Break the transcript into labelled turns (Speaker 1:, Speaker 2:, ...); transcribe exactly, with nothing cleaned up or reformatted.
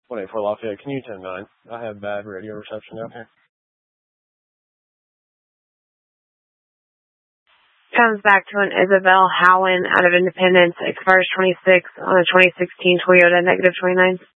Speaker 1: one eight four Lafayette, can you ten nine? I have bad radio reception out here.
Speaker 2: Comes back to an Isabel Howen out of Independence, expires twenty-six on a twenty sixteen Toyota, negative twenty-nine.